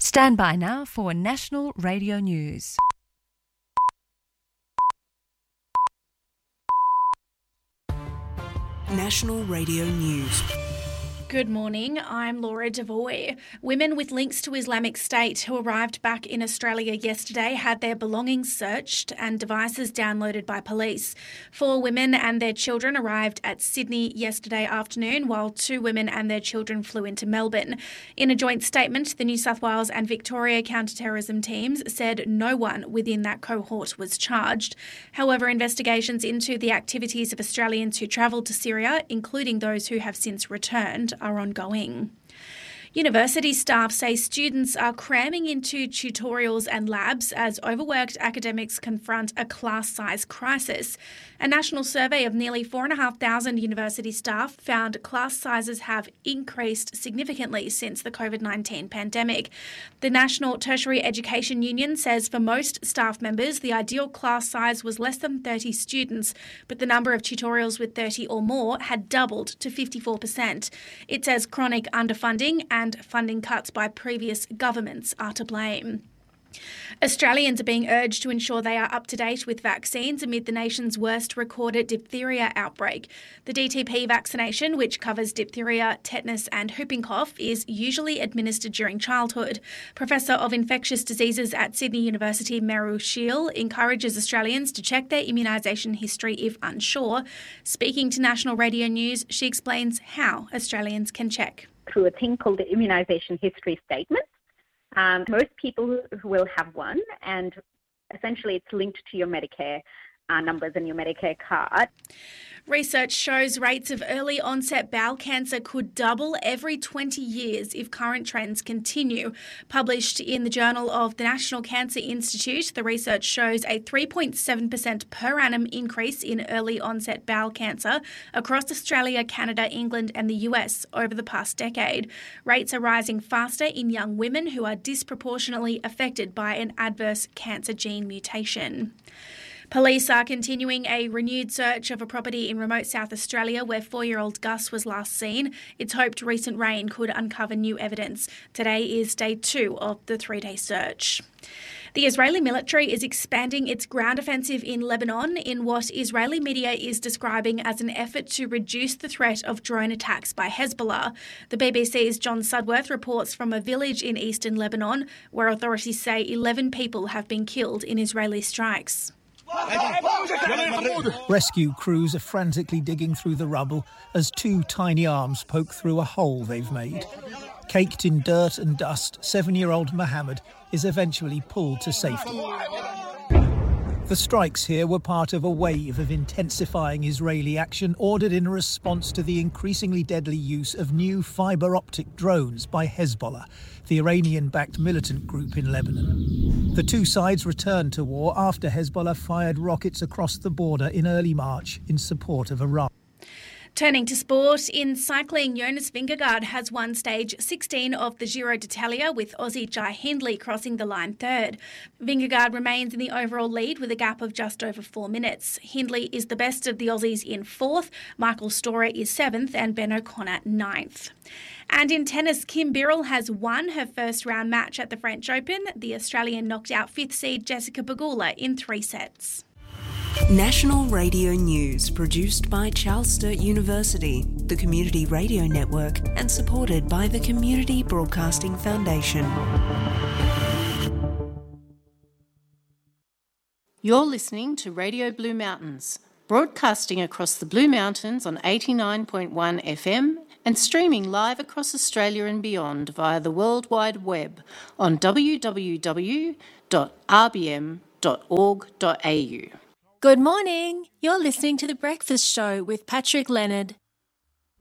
Stand by now for National Radio News. National Radio News. Good morning, I'm Laura Devoy. Women with links to Islamic State who arrived back in Australia yesterday had their belongings searched and devices downloaded by police. 4 women and their children arrived at Sydney yesterday afternoon, while 2 women and their children flew into Melbourne. In a joint statement, the New South Wales and Victoria counter-terrorism teams said no one within that cohort was charged. However, investigations into the activities of Australians who travelled to Syria, including those who have since returned, are ongoing. University staff say students are cramming into tutorials and labs as overworked academics confront a class size crisis. A national survey of nearly 4,500 university staff found class sizes have increased significantly since the COVID-19 pandemic. The National Tertiary Education Union says for most staff members, the ideal class size was less than 30 students, but the number of tutorials with 30 or more had doubled to 54%. It says chronic underfunding and funding cuts by previous governments are to blame. Australians are being urged to ensure they are up to date with vaccines amid the nation's worst recorded diphtheria outbreak. The DTP vaccination, which covers diphtheria, tetanus and whooping cough, is usually administered during childhood. Professor of Infectious Diseases at Sydney University, Meru Shiel, encourages Australians to check their immunisation history if unsure. Speaking to National Radio News, she explains how Australians can check. Through a thing called the immunisation history statement. Most people will have one, and essentially it's linked to your Medicare numbers and your Medicare card. Research shows rates of early onset bowel cancer could double every 20 years if current trends continue. Published in the Journal of the National Cancer Institute, the research shows a 3.7% per annum increase in early onset bowel cancer across Australia, Canada, England and the US over the past decade. Rates are rising faster in young women who are disproportionately affected by an adverse cancer gene mutation. Police are continuing a renewed search of a property in remote South Australia where 4-year-old Gus was last seen. It's hoped recent rain could uncover new evidence. Today is day 2 of the 3-day search. The Israeli military is expanding its ground offensive in Lebanon in what Israeli media is describing as an effort to reduce the threat of drone attacks by Hezbollah. The BBC's John Sudworth reports from a village in eastern Lebanon where authorities say 11 people have been killed in Israeli strikes. Rescue crews are frantically digging through the rubble as 2 tiny arms poke through a hole they've made. Caked in dirt and dust, 7-year-old Mohammed is eventually pulled to safety. The strikes here were part of a wave of intensifying Israeli action ordered in response to the increasingly deadly use of new fibre-optic drones by Hezbollah, the Iranian-backed militant group in Lebanon. The 2 sides returned to war after Hezbollah fired rockets across the border in early March in support of Iran. Turning to sport, in cycling, Jonas Vingegaard has won stage 16 of the Giro d'Italia with Aussie Jai Hindley crossing the line 3rd. Vingegaard remains in the overall lead with a gap of just over 4 minutes. Hindley is the best of the Aussies in 4th, Michael Storer is 7th and Ben O'Connor 9th. And in tennis, Kim Birrell has won her first round match at the French Open. The Australian knocked out 5th seed Jessica Pegula in 3 sets. National Radio News, produced by Charles Sturt University, the Community Radio Network, and supported by the Community Broadcasting Foundation. You're listening to Radio Blue Mountains, broadcasting across the Blue Mountains on 89.1 FM and streaming live across Australia and beyond via the World Wide Web on www.rbm.org.au. Good morning. You're listening to The Breakfast Show with Patrick Leonard.